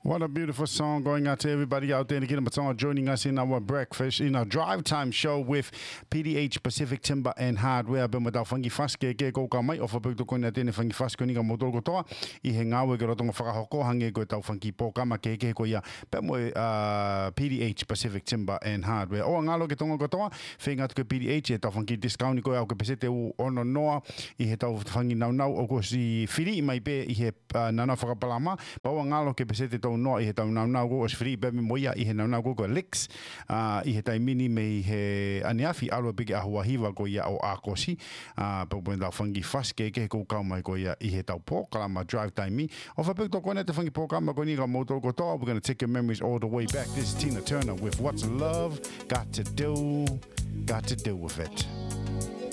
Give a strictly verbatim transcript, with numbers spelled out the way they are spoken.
What a beautiful song going out to everybody out there in the Kingdom of Tonga joining us in our breakfast, in our drive time show with P D H Pacific Timber and Hardware. Bema tau whangi whaske ke kou ka mai o whapuk toko na tēne whangi whaske ni ka motoro kotoa I he ngāwe ke rotonga whakahoko hange koe tau whangi pōkama ke ke ko ia pēmo uh, P D H Pacific Timber and Hardware. O ngalo ke tonga kotoa whenga tuke P D H e tau whangi discount koe au ke pesete u ono noa I he tau whangi nau nau o ko si whiri mai pe I he uh, nana whakapalama pa o ngalo ke pesete tau no I he tau nau nau go os free bebe moia I he nau nau go ko Lex uh, I he tai mini me he aneafi alo bige ahua hiva ko ia o akosi uh, pa puen tau whangi whaske ke ko kau mai ko ia I he tau pōkalama drive time mi o whapek tō kone te whangi pōkalama ko ni ka motor ko tō we're going to take your memories all the way back. This is Tina Turner with What's Love Got to Do Got to Do with It.